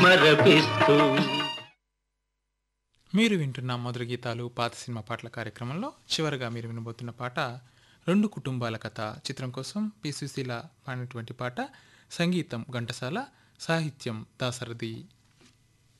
మరపిస్తూ మీరు వింటున్న మధుర గీతాలు పాత సినిమా పాటల కార్యక్రమంలో చివరగా మీరు వినబోతున్న పాట రెండు కుటుంబాల కథ చిత్రం కోసం పి సుశీల పాడినటువంటి పాట. సంగీతం ఘంటసాల, సాహిత్యం దాసరథి.